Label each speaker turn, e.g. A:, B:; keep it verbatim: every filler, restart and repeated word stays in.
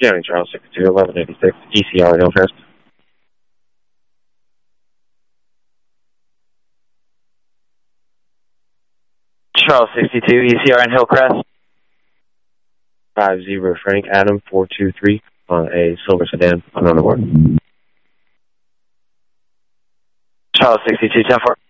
A: County, Charles sixty-two, eleven eighty-six, E C R Hillcrest.
B: Charles sixty-two, E C R and Hillcrest.
A: five zero Frank Adam four two three on a silver sedan, unknown award.
B: Charles sixty-two, ten four.